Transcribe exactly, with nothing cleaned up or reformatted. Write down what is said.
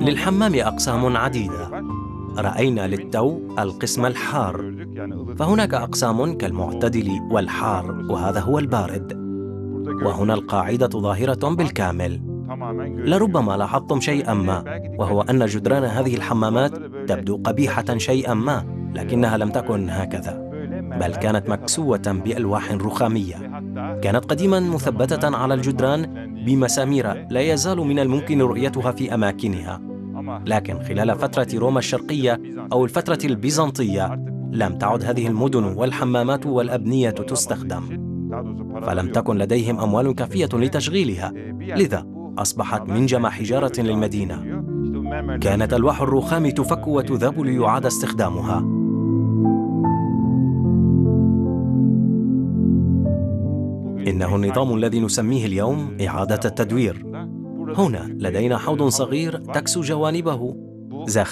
للحمام أقسام عديدة. رأينا للتو القسم الحار، فهناك أقسام كالمعتدل والحار، وهذا هو البارد. وهنا القاعدة ظاهرة بالكامل. لربما لاحظتم شيئا ما، وهو أن جدران هذه الحمامات تبدو قبيحة شيئا ما، لكنها لم تكن هكذا، بل كانت مكسوة بألواح رخامية. كانت قديما مثبتة على الجدران بمسامير لا يزال من الممكن رؤيتها في أماكنها، لكن خلال فترة روما الشرقية أو الفترة البيزنطية لم تعد هذه المدن والحمامات والأبنية تستخدم، فلم تكن لديهم أموال كافية لتشغيلها، لذا أصبحت منجم حجارة للمدينة. كانت ألواح الرخام تفك وتذاب ليعاد استخدامها. إنه النظام الذي نسميه اليوم إعادة التدوير. هنا لدينا حوض صغير تكسو جوانبه زاخرة